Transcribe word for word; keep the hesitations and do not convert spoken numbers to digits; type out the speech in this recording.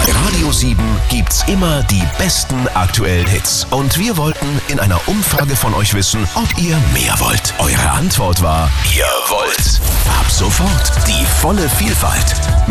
Bei Radio sieben gibt's immer die besten aktuellen Hits. Und wir wollten in einer Umfrage von euch wissen, ob ihr mehr wollt. Eure Antwort war, ihr wollt. Ab sofort die volle Vielfalt.